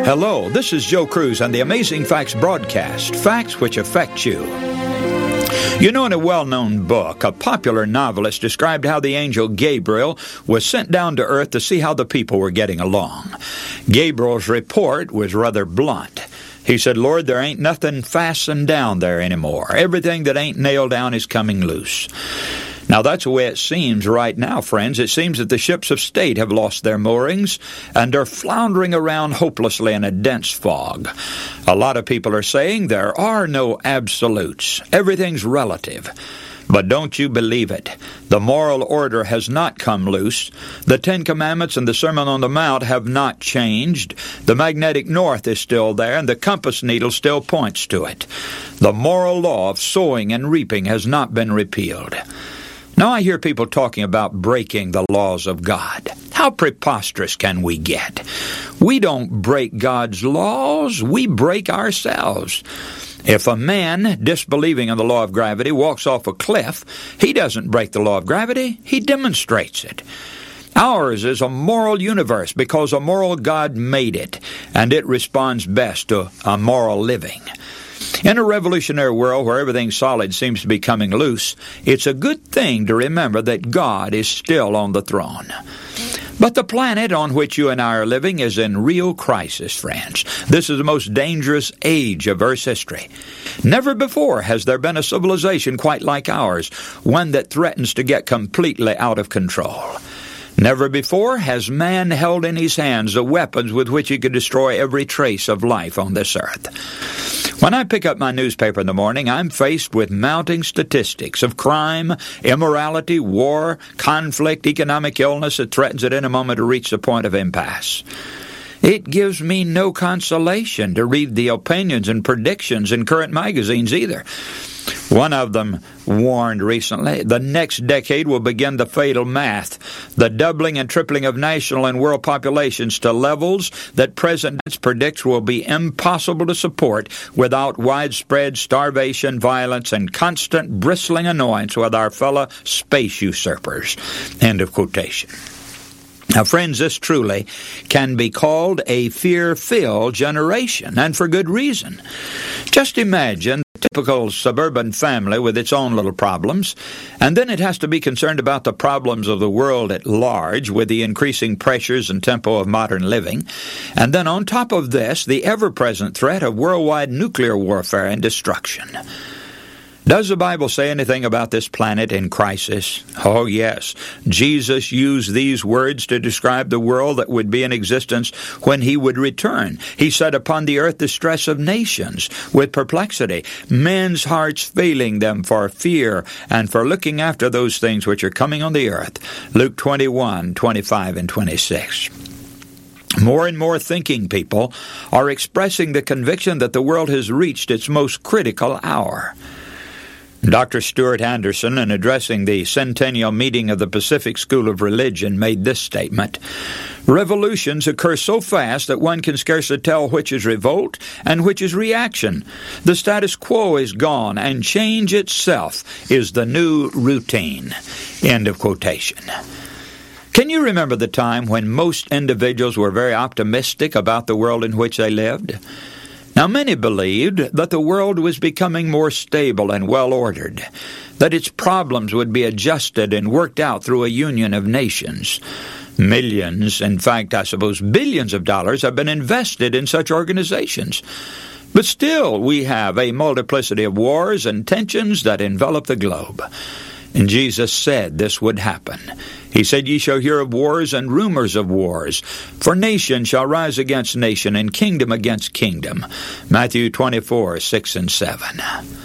Hello, this is Joe Cruz on the Amazing Facts broadcast, facts which affect you. You know, in a well-known book, a popular novelist described how the angel Gabriel was sent down to earth to see how the people were getting along. Gabriel's report was rather blunt. He said, "Lord, there ain't nothing fastened down there anymore. Everything that ain't nailed down is coming loose." Now, that's the way it seems right now, friends. It seems that the ships of state have lost their moorings and are floundering around hopelessly in a dense fog. A lot of people are saying there are no absolutes. Everything's relative. But don't you believe it. The moral order has not come loose. The Ten Commandments and the Sermon on the Mount have not changed. The magnetic north is still there, and the compass needle still points to it. The moral law of sowing and reaping has not been repealed. Now I hear people talking about breaking the laws of God. How preposterous can we get? We don't break God's laws, we break ourselves. If a man, disbelieving in the law of gravity, walks off a cliff, he doesn't break the law of gravity, he demonstrates it. Ours is a moral universe because a moral God made it, and it responds best to a moral living. In a revolutionary world where everything solid seems to be coming loose, it's a good thing to remember that God is still on the throne. But the planet on which you and I are living is in real crisis, friends. This is the most dangerous age of Earth's history. Never before has there been a civilization quite like ours, one that threatens to get completely out of control. Never before has man held in his hands the weapons with which he could destroy every trace of life on this earth. When I pick up my newspaper in the morning, I'm faced with mounting statistics of crime, immorality, war, conflict, economic illness that threatens at any moment to reach the point of impasse. It gives me no consolation to read the opinions and predictions in current magazines either. One of them warned recently, the next decade will begin the fatal math, the doubling and tripling of national and world populations to levels that President predicts will be impossible to support without widespread starvation, violence, and constant bristling annoyance with our fellow space usurpers. End of quotation. Now, friends, this truly can be called a fear-filled generation, and for good reason. Just imagine the typical suburban family with its own little problems, and then it has to be concerned about the problems of the world at large with the increasing pressures and tempo of modern living, and then on top of this, the ever-present threat of worldwide nuclear warfare and destruction. Does the Bible say anything about this planet in crisis? Oh, yes. Jesus used these words to describe the world that would be in existence when he would return. He said, "Upon the earth the stress of nations with perplexity, men's hearts failing them for fear and for looking after those things which are coming on the earth." Luke 21:25 and 26. More and more thinking people are expressing the conviction that the world has reached its most critical hour. Dr. Stuart Anderson, in addressing the centennial meeting of the Pacific School of Religion, made this statement: "Revolutions occur so fast that one can scarcely tell which is revolt and which is reaction. The status quo is gone, and change itself is the new routine." End of quotation. Can you remember the time when most individuals were very optimistic about the world in which they lived? Now, many believed that the world was becoming more stable and well-ordered, that its problems would be adjusted and worked out through a union of nations. Millions, in fact, I suppose billions of dollars have been invested in such organizations. But still, we have a multiplicity of wars and tensions that envelop the globe. And Jesus said this would happen. He said, "Ye shall hear of wars and rumors of wars, for nation shall rise against nation, and kingdom against kingdom." Matthew 24:6 and 7.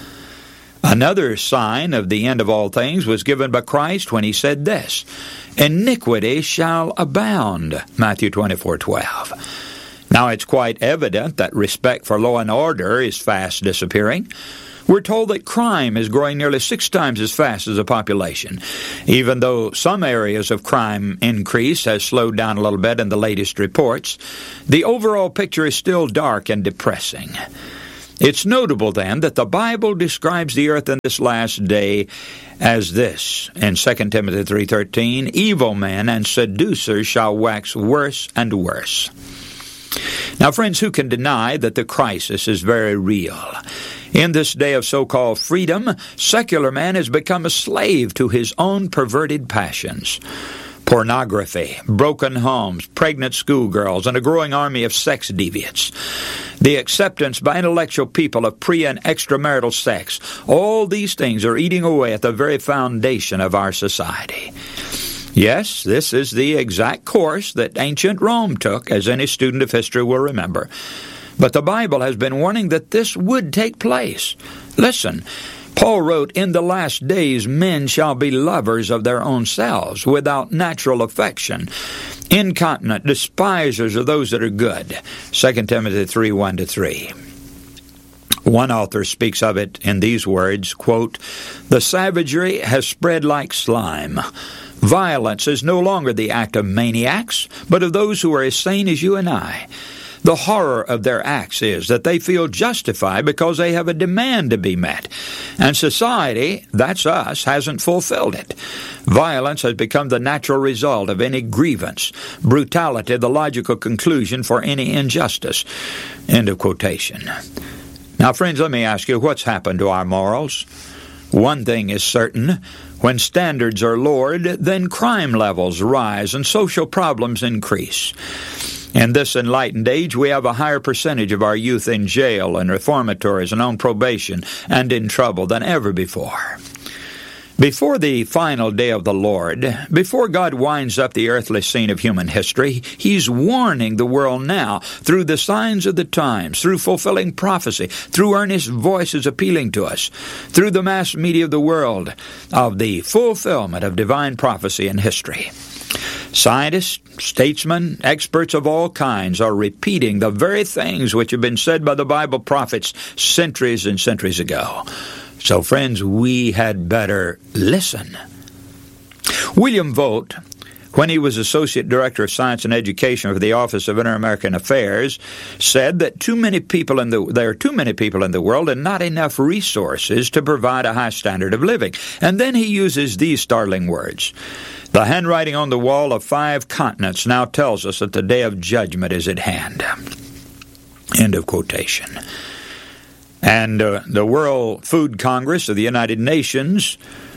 Another sign of the end of all things was given by Christ when he said this: "Iniquity shall abound." Matthew 24:12. Now, it's quite evident that respect for law and order is fast disappearing. We're told that crime is growing nearly 6 times as fast as the population. Even though some areas of crime increase has slowed down a little bit in the latest reports, the overall picture is still dark and depressing. It's notable, then, that the Bible describes the earth in this last day as this. In 2 Timothy 3:13, "Evil men and seducers shall wax worse and worse." Now, friends, who can deny that the crisis is very real? In this day of so-called freedom, secular man has become a slave to his own perverted passions. Pornography, broken homes, pregnant schoolgirls, and a growing army of sex deviants. The acceptance by intellectual people of pre- and extramarital sex. All these things are eating away at the very foundation of our society. Yes, this is the exact course that ancient Rome took, as any student of history will remember. But the Bible has been warning that this would take place. Listen, Paul wrote, "In the last days men shall be lovers of their own selves, without natural affection, incontinent, despisers of those that are good." 2 Timothy 3:1-3. One author speaks of it in these words, quote, "The savagery has spread like slime. Violence is no longer the act of maniacs, but of those who are as sane as you and I. The horror of their acts is that they feel justified because they have a demand to be met. And society, that's us, hasn't fulfilled it. Violence has become the natural result of any grievance, brutality the logical conclusion for any injustice." End of quotation. Now, friends, let me ask you, what's happened to our morals? One thing is certain. When standards are lowered, then crime levels rise and social problems increase. In this enlightened age, we have a higher percentage of our youth in jail and reformatories and on probation and in trouble than ever before. Before the final day of the Lord, before God winds up the earthly scene of human history, He's warning the world now through the signs of the times, through fulfilling prophecy, through earnest voices appealing to us, through the mass media of the world, of the fulfillment of divine prophecy in history. Scientists, statesmen, experts of all kinds are repeating the very things which have been said by the Bible prophets centuries and centuries ago. So, friends, we had better listen. William Vogt, when he was Associate Director of Science and Education for the Office of Inter-American Affairs, said that there are too many people in the world and not enough resources to provide a high standard of living. And then he uses these startling words. "The handwriting on the wall of 5 continents now tells us that the day of judgment is at hand." End of quotation. And the World Food Congress of the United Nations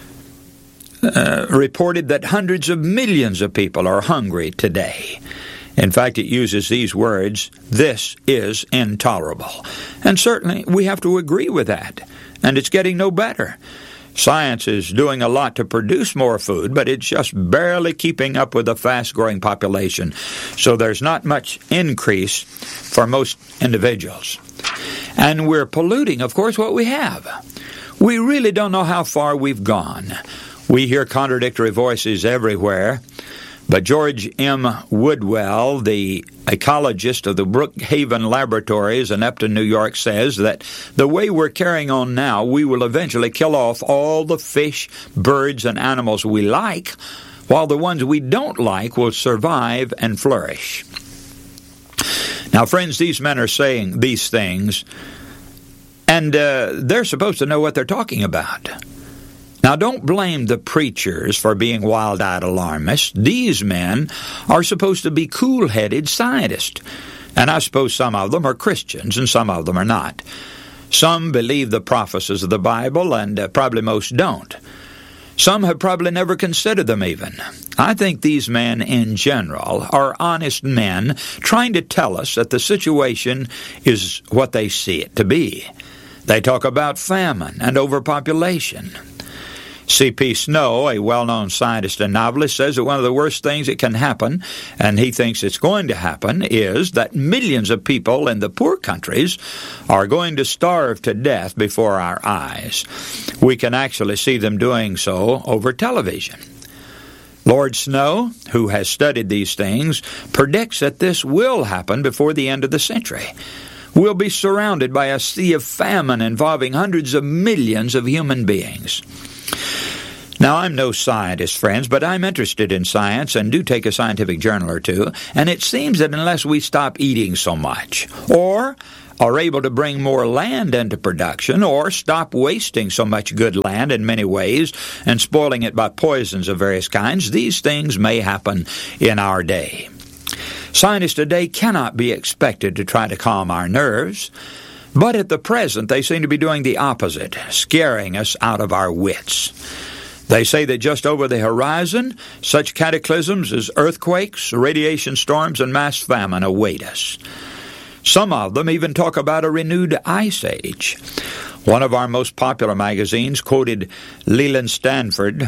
reported that hundreds of millions of people are hungry today. In fact, it uses these words, "This is intolerable." And certainly we have to agree with that. And it's getting no better. Science is doing a lot to produce more food, but it's just barely keeping up with the fast-growing population. So there's not much increase for most individuals. And we're polluting, of course, what we have. We really don't know how far we've gone. We hear contradictory voices everywhere. But George M. Woodwell, the ecologist of the Brookhaven Laboratories in Upton, New York, says that the way we're carrying on now, we will eventually kill off all the fish, birds, and animals we like, while the ones we don't like will survive and flourish. Now, friends, these men are saying these things, and they're supposed to know what they're talking about. Now, don't blame the preachers for being wild-eyed alarmists. These men are supposed to be cool-headed scientists. And I suppose some of them are Christians and some of them are not. Some believe the prophecies of the Bible and probably most don't. Some have probably never considered them even. I think these men in general are honest men trying to tell us that the situation is what they see it to be. They talk about famine and overpopulation. C.P. Snow, a well-known scientist and novelist, says that one of the worst things that can happen, and he thinks it's going to happen, is that millions of people in the poor countries are going to starve to death before our eyes. We can actually see them doing so over television. Lord Snow, who has studied these things, predicts that this will happen before the end of the century. We'll be surrounded by a sea of famine involving hundreds of millions of human beings. Now, I'm no scientist, friends, but I'm interested in science and do take a scientific journal or two, and it seems that unless we stop eating so much, or are able to bring more land into production, or stop wasting so much good land in many ways and spoiling it by poisons of various kinds, these things may happen in our day. Scientists today cannot be expected to try to calm our nerves, but at the present they seem to be doing the opposite, scaring us out of our wits. They say that just over the horizon, such cataclysms as earthquakes, radiation storms, and mass famine await us. Some of them even talk about a renewed ice age. One of our most popular magazines quoted Leland Stanford,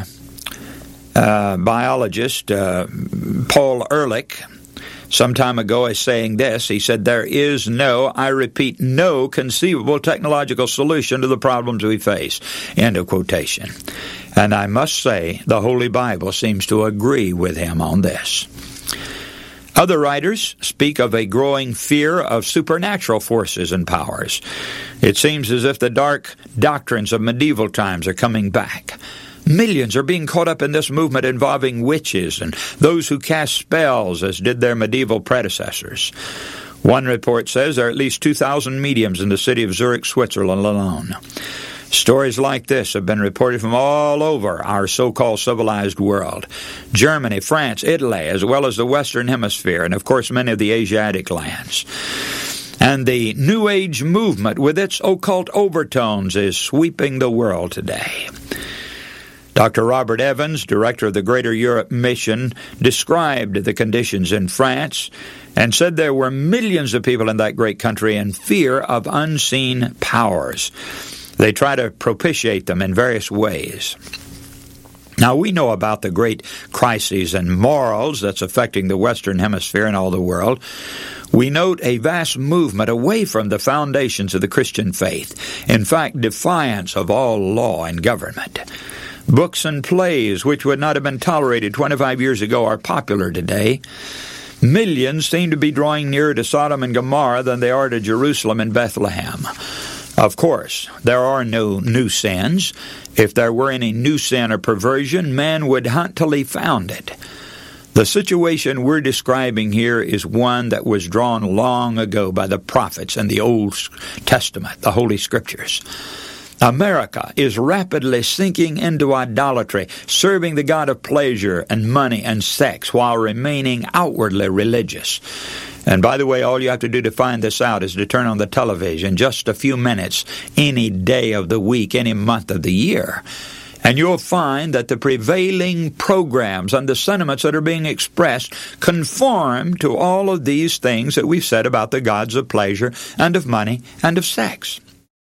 biologist Paul Ehrlich, some time ago as saying this. He said, "There is no, I repeat, no conceivable technological solution to the problems we face." End of quotation. And I must say, the Holy Bible seems to agree with him on this. Other writers speak of a growing fear of supernatural forces and powers. It seems as if the dark doctrines of medieval times are coming back. Millions are being caught up in this movement involving witches and those who cast spells, as did their medieval predecessors. One report says there are at least 2,000 mediums in the city of Zurich, Switzerland alone. Stories like this have been reported from all over our so-called civilized world. Germany, France, Italy, as well as the Western Hemisphere, and of course many of the Asiatic lands. And the New Age movement with its occult overtones is sweeping the world today. Dr. Robert Evans, director of the Greater Europe Mission, described the conditions in France and said there were millions of people in that great country in fear of unseen powers. They try to propitiate them in various ways. Now, we know about the great crises and morals that's affecting the Western Hemisphere and all the world. We note a vast movement away from the foundations of the Christian faith. In fact, defiance of all law and government. Books and plays, which would not have been tolerated 25 years ago, are popular today. Millions seem to be drawing nearer to Sodom and Gomorrah than they are to Jerusalem and Bethlehem. Of course, there are no new sins. If there were any new sin or perversion, man would hunt till he found it. The situation we're describing here is one that was drawn long ago by the prophets in the Old Testament, the Holy Scriptures. America is rapidly sinking into idolatry, serving the god of pleasure and money and sex while remaining outwardly religious. And by the way, all you have to do to find this out is to turn on the television just a few minutes any day of the week, any month of the year. And you'll find that the prevailing programs and the sentiments that are being expressed conform to all of these things that we've said about the gods of pleasure and of money and of sex.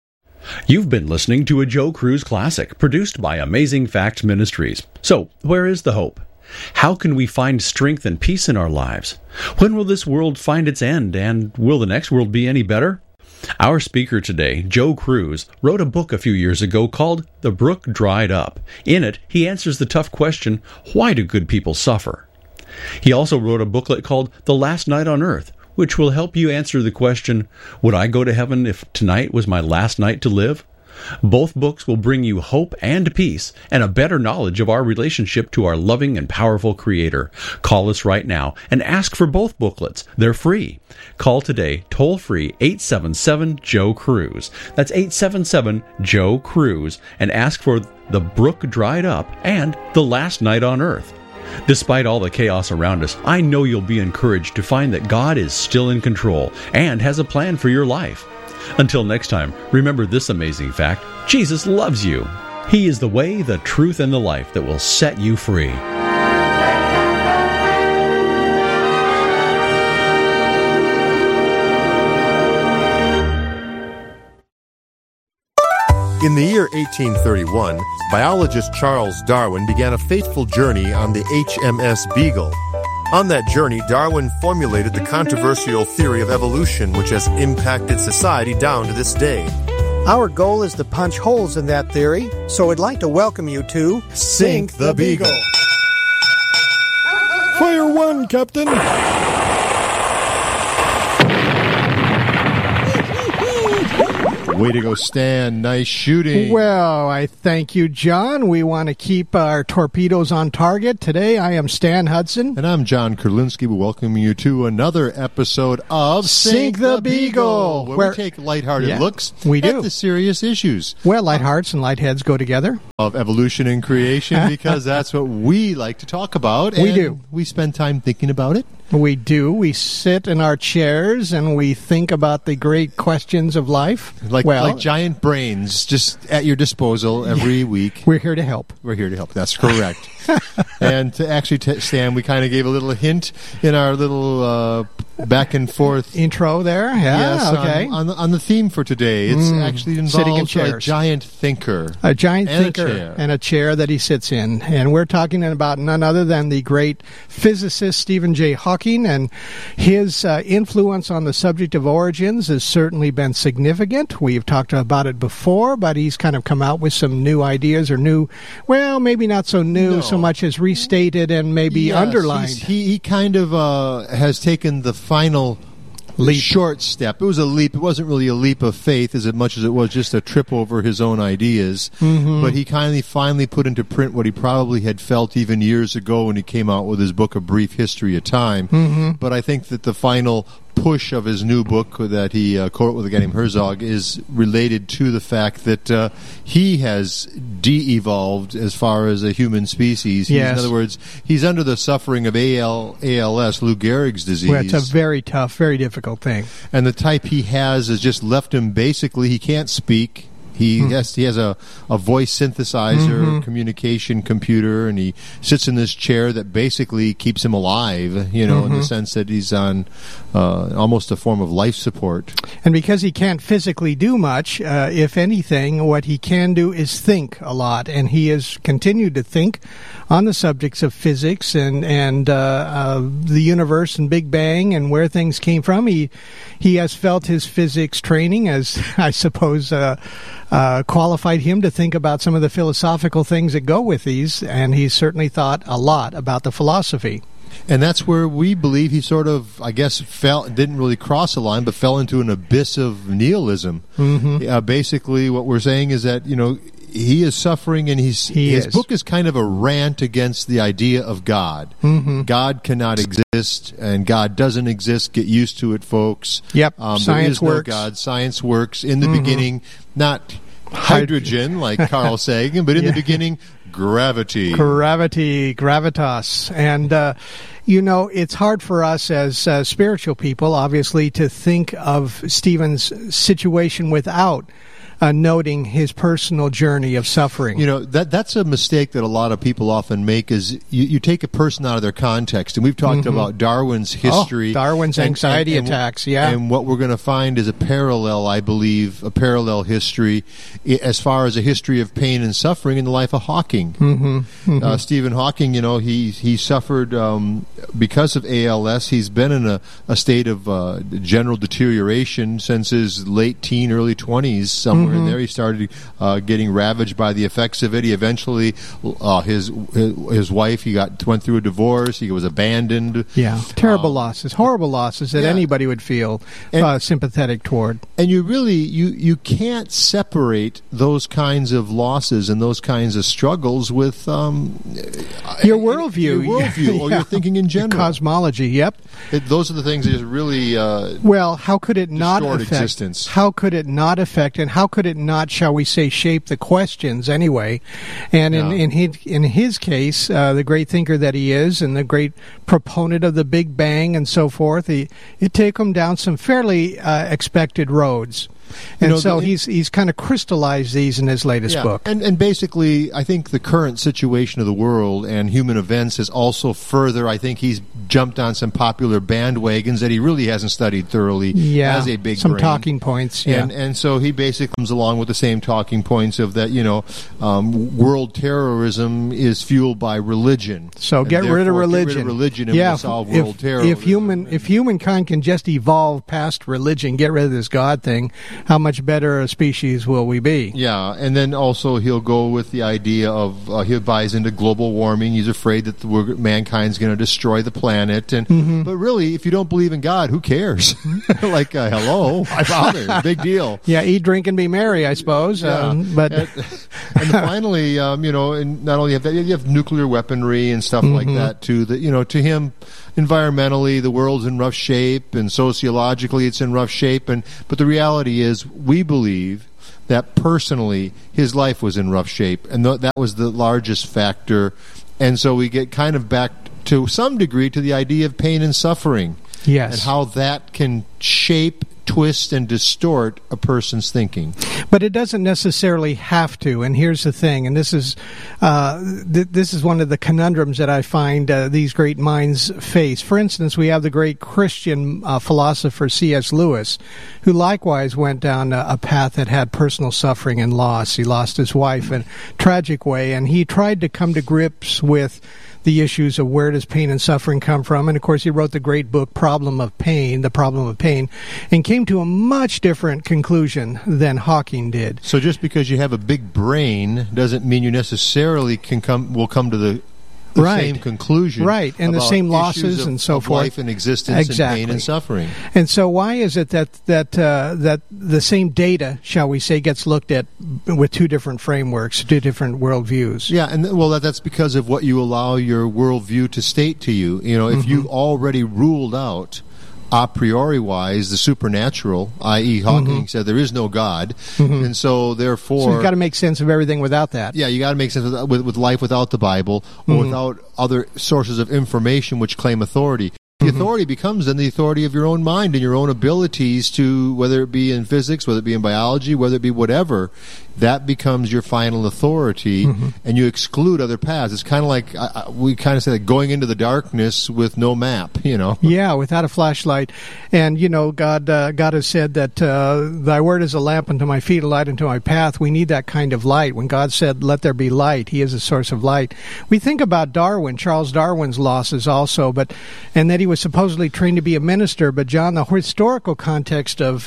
You've been listening to a Joe Cruz Classic, produced by Amazing Facts Ministries. So, where is the hope? How can we find strength and peace in our lives? When will this world find its end, and will the next world be any better? Our speaker today, Joe Cruz, wrote a book a few years ago called The Brook Dried Up. In it, he answers the tough question, why do good people suffer? He also wrote a booklet called The Last Night on Earth, which will help you answer the question, would I go to heaven if tonight was my last night to live? Both books will bring you hope and peace and a better knowledge of our relationship to our loving and powerful Creator. Call us right now and ask for both booklets. They're free. Call today, toll-free, 877-JOE-CRUISE. That's 877-JOE-CRUISE, and ask for The Brook Dried Up and The Last Night on Earth. Despite all the chaos around us, I know you'll be encouraged to find that God is still in control and has a plan for your life. Until next time, remember this amazing fact: Jesus loves you. He is the way, the truth, and the life that will set you free. In the year 1831, biologist Charles Darwin began a fateful journey on the HMS Beagle. On that journey, Darwin formulated the controversial theory of evolution, which has impacted society down to this day. Our goal is to punch holes in that theory, so I'd like to welcome you to Sink the Beagle. Fire one, Captain! Way to go, Stan. Nice shooting. Well, I thank you, John. We want to keep our torpedoes on target. Today, I am Stan Hudson. And I'm John Kurlinski. We welcome you to another episode of Sink the Beagle, where we take lighthearted looks at the serious issues. Well, light hearts and light heads go together. Of evolution and creation, because that's what we like to talk about. We do. We spend time thinking about it. We do. We sit in our chairs and we think about the great questions of life. Like giant brains just at your disposal every week. We're here to help. We're here to help. That's correct. And to actually, Stan, we kind of gave a little hint in our little back and forth intro there. Yeah, yes, okay. On the theme for today, it's actually involves a giant thinker. A giant thinker and a chair that he sits in. And we're talking about none other than the great physicist Stephen J. Hawking, and his influence on the subject of origins has certainly been significant. We've talked about it before, but he's kind of come out with some new ideas, or new, well, maybe not so new so much as restated and maybe underlined. He kind of has taken the final short step. It was a leap. It wasn't really a leap of faith as much as it was just a trip over his own ideas. Mm-hmm. But he finally put into print what he probably had felt even years ago when he came out with his book, A Brief History of Time. Mm-hmm. But I think that the final push of his new book that he co-wrote with a guy named Herzog is related to the fact that he has de-evolved as far as a human species. Yes. In other words, he's under the suffering of ALS, Lou Gehrig's disease. Well, it's a very tough, very difficult thing. And the type he has just left him basically, he can't speak. He has a voice synthesizer, communication computer, and he sits in this chair that basically keeps him alive, in the sense that he's on almost a form of life support. And because he can't physically do much, if anything, what he can do is think a lot. And he has continued to think on the subjects of physics and the universe and Big Bang and where things came from. He has felt his physics training, as I suppose qualified him to think about some of the philosophical things that go with these, and he's certainly thought a lot about the philosophy. And that's where we believe he sort of, I guess, didn't really cross a line, but fell into an abyss of nihilism. Mm-hmm. Basically, what we're saying is that, he is suffering, and his book is kind of a rant against the idea of God. Mm-hmm. God cannot exist, and God doesn't exist. Get used to it, folks. Yep, science there is works. No God. Science works. In the beginning, not hydrogen like Carl Sagan, but in the beginning, gravity. Gravitas. And, it's hard for us as spiritual people, obviously, to think of Stephen's situation without noting his personal journey of suffering. That's a mistake that a lot of people often make, is you take a person out of their context. And we've talked about Darwin's history. Darwin's anxiety attacks, yeah. And what we're going to find is a parallel history as far as a history of pain and suffering in the life of Hawking. Stephen Hawking, he suffered because of ALS. He's been in a state of general deterioration since his late teen, early 20s, somewhere in there. He started getting ravaged by the effects of it. He eventually, his wife, went through a divorce. He was abandoned. Yeah, terrible losses, horrible losses that anybody would feel sympathetic toward. And you can't separate those kinds of losses and those kinds of struggles with your worldview, or your thinking in general. Cosmology, yep. Those are the things that just really how could it not affect existence? How could it not affect, and how could it not, shall we say, shape the questions anyway? And in his case, the great thinker that he is, and the great proponent of the Big Bang and so forth, it took him down some fairly expected roads. And he's kind of crystallized these in his latest book. And basically, I think the current situation of the world and human events is also further, I think he's jumped on some popular bandwagons that he really hasn't studied thoroughly as a big some brain. Talking points. Yeah. And so he basically comes along with the same talking points of that, world terrorism is fueled by religion. So get rid of religion. Get rid of religion and we'll solve world terrorism. If humankind can just evolve past religion, get rid of this God thing, how much better a species will we be? Yeah, and then also he'll go with the idea of he buys into global warming. He's afraid that mankind's going to destroy the planet. And but really, if you don't believe in God, who caars? Hello, why bother? Big deal. Yeah, eat, drink, and be merry, I suppose. But and finally, and not only have that, you have nuclear weaponry and stuff like that too. That to him, environmentally, the world's in rough shape, and sociologically, it's in rough shape. But the reality is, we believe that personally his life was in rough shape, and that was the largest factor. And so we get kind of back to some degree to the idea of pain and suffering. Yes. And how that can shape, twist, and distort a person's thinking. But it doesn't necessarily have to. And here's the thing, and this is one of the conundrums that I find these great minds face. For instance, we have the great Christian philosopher C.S. Lewis, who likewise went down a path that had personal suffering and loss. He lost his wife in a tragic way, and he tried to come to grips with the issues of where does pain and suffering come from. And, of course, he wrote the great book, The Problem of Pain, and came to a much different conclusion than Hawking did. So just because you have a big brain doesn't mean you necessarily will come to the same conclusion. Right, and the same losses of, and so of forth. Life and existence and pain and suffering. And so why is it that the same data, shall we say, gets looked at with two different frameworks, two different worldviews? Yeah, and that's because of what you allow your worldview to state to you. You know, if you've already ruled out a priori wise the supernatural, i.e. Hawking said there is no God, and so therefore... So you've got to make sense of everything without that. Yeah, you got to make sense with life without the Bible, or without other sources of information which claim authority. The authority becomes then the authority of your own mind and your own abilities to, whether it be in physics, whether it be in biology, whether it be whatever, that becomes your final authority, and you exclude other paths. It's kind of like, we kind of say, like going into the darkness with no map, you know? Yeah, without a flashlight. And, you know, God has said that thy word is a lamp unto my feet, a light unto my path. We need that kind of light. When God said, let there be light, he is a source of light. We think about Darwin, Charles Darwin's losses also, and that he was supposedly trained to be a minister, but John, the historical context of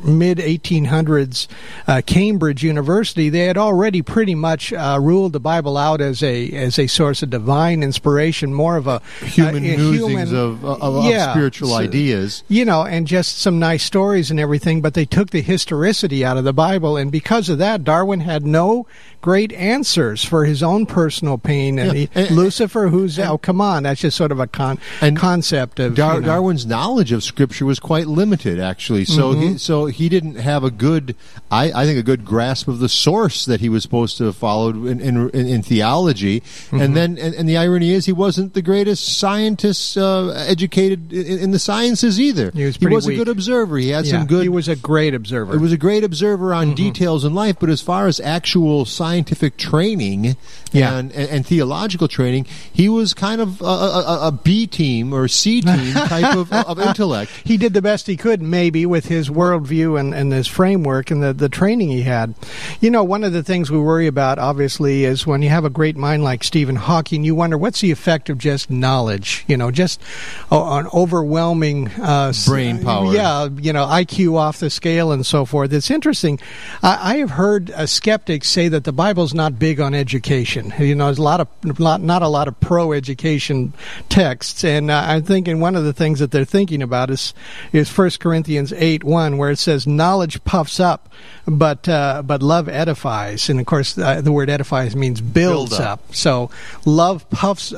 mid-1800s Cambridge University, they had already pretty much ruled the Bible out as a source of divine inspiration, more of a human musings of spiritual ideas. You know, and just some nice stories and everything, but they took the historicity out of the Bible, and because of that, Darwin had no great answers for his own personal pain. And Lucifer, come on, that's just sort of a concept of... Darwin's knowledge of Scripture was quite limited, actually. So he didn't have a good, I think, a good grasp of the source that he was supposed to have followed in theology. And the irony is, he wasn't the greatest scientist educated in the sciences either. He was a good observer. He had some good... He was a great observer. He was a great observer on details in life, but as far as actual scientific training and theological training, he was kind of a B team or C team type of intellect. He did the best he could, maybe, with his worldview and his framework and the training he had. You know, one of the things we worry about, obviously, is when you have a great mind like Stephen Hawking, you wonder what's the effect of just knowledge, you know, just an overwhelming... brain power. Yeah, you know, IQ off the scale and so forth. It's interesting. I have heard skeptics say that the Bible's not big on education. You know, there's not a lot of pro-education texts, and I'm thinking one of the things that they're thinking about is 1 Corinthians 8:1, where it says, knowledge puffs up, but love edifies. And of course, the word edifies means builds up. So knowledge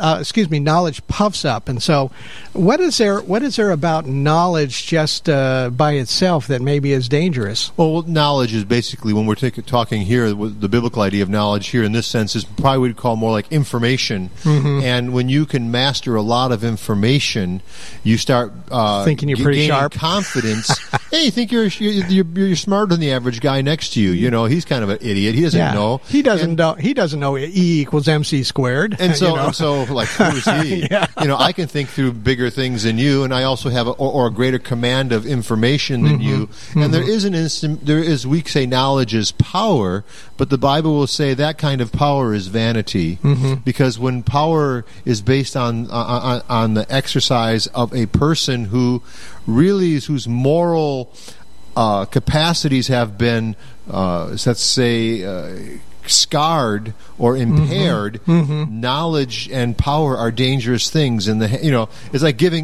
puffs up. And so what is there about knowledge just by itself that maybe is dangerous? Well, knowledge is basically, when we're talking here, the biblical idea of knowledge here in this sense is probably what we'd call more like information. And when you can master a lot of information, you start thinking you're pretty sharp, confidence. Hey, you think you're smarter than the average guy next to you. You know, he's kind of an idiot. He doesn't know. He doesn't know E equals MC squared. And so, like, who is he? You know, I can think through bigger things than you, and I also have a greater command of information than you. And there is we say knowledge is power, but the Bible will say that kind of power is vanity, because when power is based on the exercise of a person whose moral capacities have been, let's say, scarred or impaired, knowledge and power are dangerous things. And it's like giving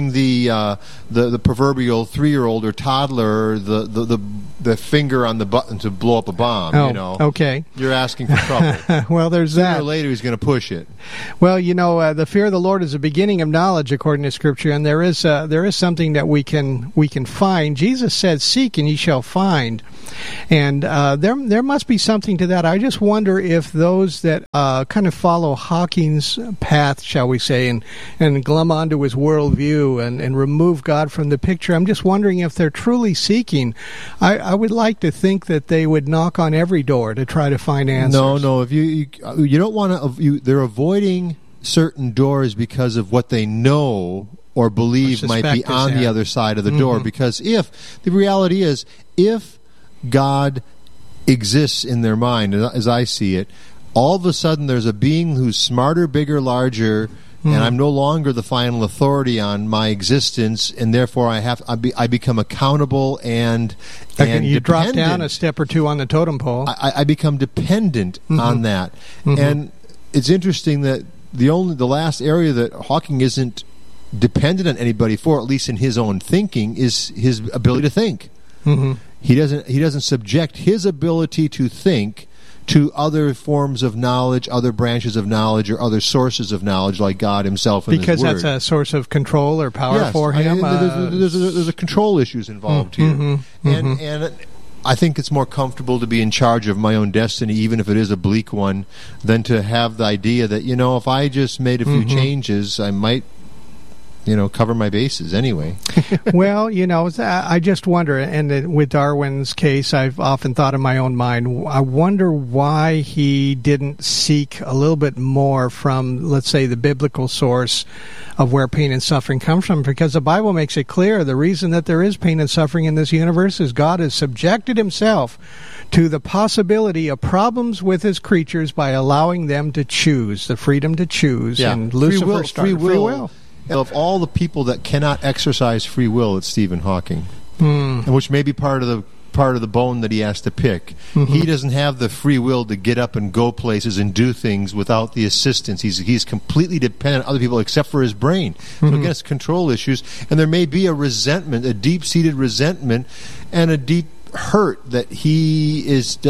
the proverbial 3-year-old or toddler the finger on the button to blow up a bomb. Okay. You're asking for trouble. Well, there's that. Sooner or later, he's going to push it. Well, the fear of the Lord is the beginning of knowledge, according to Scripture, and there is something that we can find. Jesus said, "Seek and ye shall find." And there must be something to that. I just wonder if those that kind of follow Hawking's path, shall we say, and glom onto his worldview and remove God from the picture, I'm just wondering if they're truly seeking. I would like to think that they would knock on every door to try to find answers. No. If you don't want to, they're avoiding certain doors because of what they know or believe might be on the other side of the door. Because if the reality is, if God exists in their mind, as I see it, all of a sudden there's a being who's smarter, bigger, larger, and I'm no longer the final authority on my existence, and therefore I become accountable and you dependent. Drop down a step or two on the totem pole. I become dependent on that, and it's interesting that the last area that Hawking isn't dependent on anybody for, at least in his own thinking, is his ability to think. He doesn't subject his ability to think to other forms of knowledge, other branches of knowledge, or other sources of knowledge, like God Himself and because His Word. That's a source of control or power for him. There's a control issues involved here, and I think it's more comfortable to be in charge of my own destiny, even if it is a bleak one, than to have the idea that, if I just made a few changes, I might, cover my bases anyway. Well, I just wonder, and with Darwin's case, I've often thought in my own mind, I wonder why he didn't seek a little bit more from, let's say, the biblical source of where pain and suffering comes from, because the Bible makes it clear the reason that there is pain and suffering in this universe is God has subjected Himself to the possibility of problems with His creatures by allowing them to choose, the freedom to choose, and Lucifer started free will. Of all the people that cannot exercise free will, it's Stephen Hawking, which may be part of the bone that he has to pick. He doesn't have the free will to get up and go places and do things without the assistance. He's completely dependent on other people except for his brain. So again, it's control issues, and there may be a resentment, a deep-seated resentment, and a deep hurt that we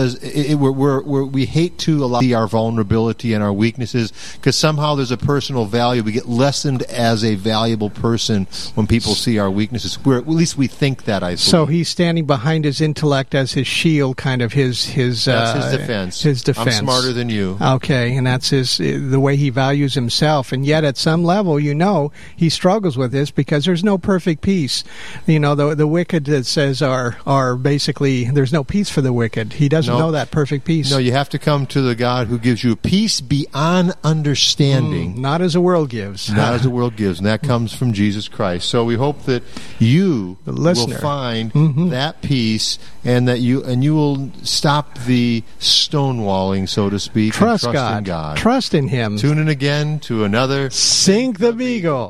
hate to allow our vulnerability and our weaknesses, because somehow there's a personal value. We get lessened as a valuable person when people see our weaknesses. At least we think that, I believe. So he's standing behind his intellect as his shield, kind of his that's his defense. His defense. I'm smarter than you. Okay, and that's the way he values himself. And yet, at some level, he struggles with this because there's no perfect peace. The wicked, that says, are basically, there's no peace for the wicked. He doesn't know that perfect peace. No, you have to come to the God who gives you peace beyond understanding. Not as the world gives. Not as the world gives. And that comes from Jesus Christ. So we hope that you will find that peace, and that you will stop the stonewalling, so to speak. Trust and God. In God. Trust in Him. Tune in again to another Sink the Beagle.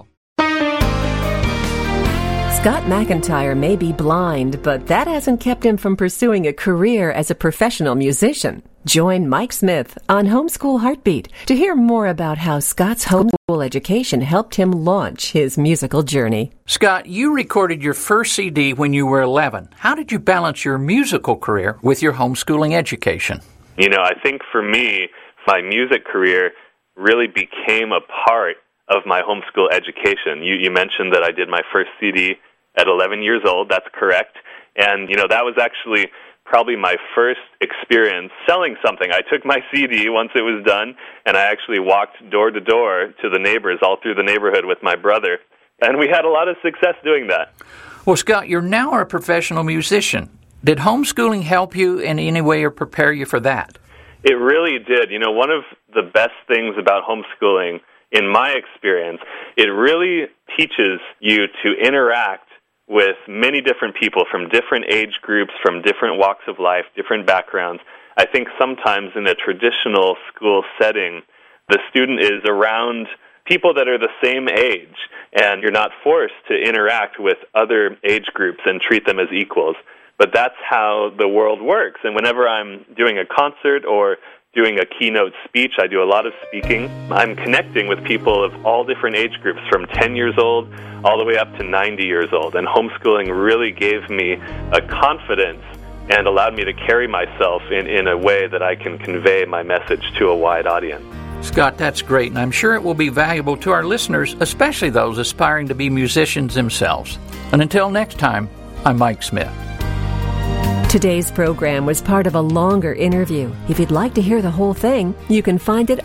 Scott McIntyre may be blind, but that hasn't kept him from pursuing a career as a professional musician. Join Mike Smith on Homeschool Heartbeat to hear more about how Scott's homeschool education helped him launch his musical journey. Scott, you recorded your first CD when you were 11. How did you balance your musical career with your homeschooling education? I think for me, my music career really became a part of my homeschool education. You mentioned that I did my first CD at 11 years old. That's correct. And, that was actually probably my first experience selling something. I took my CD once it was done, and I actually walked door to door to the neighbors all through the neighborhood with my brother. And we had a lot of success doing that. Well, Scott, you're now a professional musician. Did homeschooling help you in any way or prepare you for that? It really did. One of the best things about homeschooling, in my experience, it really teaches you to interact with many different people from different age groups, from different walks of life, different backgrounds. I think sometimes in a traditional school setting, the student is around people that are the same age, and you're not forced to interact with other age groups and treat them as equals. But that's how the world works. And whenever I'm doing a concert or doing a keynote speech, I do a lot of speaking, I'm connecting with people of all different age groups, from 10 years old all the way up to 90 years old. And homeschooling really gave me a confidence and allowed me to carry myself in a way that I can convey my message to a wide audience. Scott, that's great, and I'm sure it will be valuable to our listeners, especially those aspiring to be musicians themselves. And until next time, I'm Mike Smith. Today's program was part of a longer interview. If you'd like to hear the whole thing, you can find it